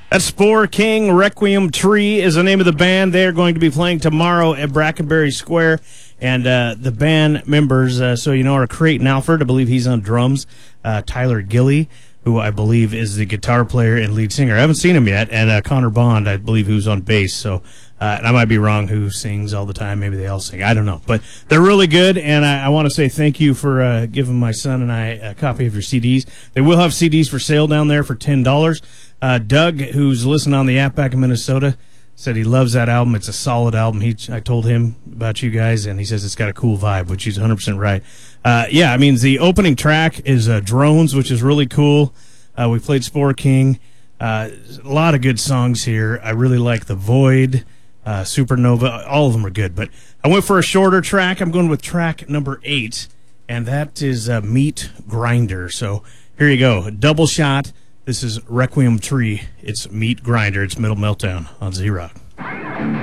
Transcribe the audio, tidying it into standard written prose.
That's Spore King. Requiem Tree is the name of the band. They're going to be playing tomorrow at Brackenberry Square. And the band members, so you know, are Creighton Alford. I believe he's on drums. Tyler Gilly, who I believe is the guitar player and lead singer. I haven't seen him yet. And Connor Bond, I believe, who's on bass. So and I might be wrong who sings all the time. Maybe they all sing. I don't know. But they're really good, and I want to say thank you for giving my son and I a copy of your CDs. They will have CDs for sale down there for $10. Doug, who's listening on the app back in Minnesota, said he loves that album. It's a solid album. I told him about you guys, and he says it's got a cool vibe, which he's 100% right. Yeah, I mean, the opening track is Drones, which is really cool. We played Spore King. A lot of good songs here. I really like The Void, Supernova. All of them are good, but I went for a shorter track. I'm going with track number 8, and that is Meat Grinder. So here you go. Double shot. This is Requiem Tree. It's Meat Grinder. It's Middle Meltdown on Z-Rock.